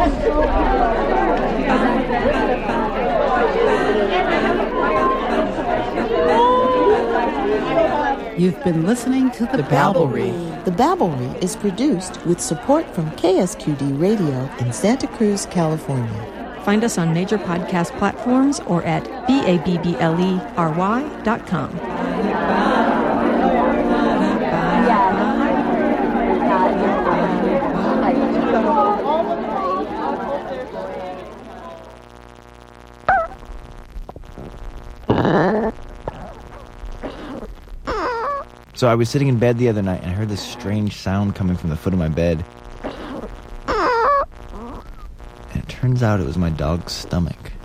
You've been listening to The Babblery. The Babblery is produced with support from KSQD Radio in Santa Cruz, California. Find us on major podcast platforms or at babblery.com. So I was sitting in bed the other night and I heard this strange sound coming from the foot of my bed. And it turns out it was my dog's stomach.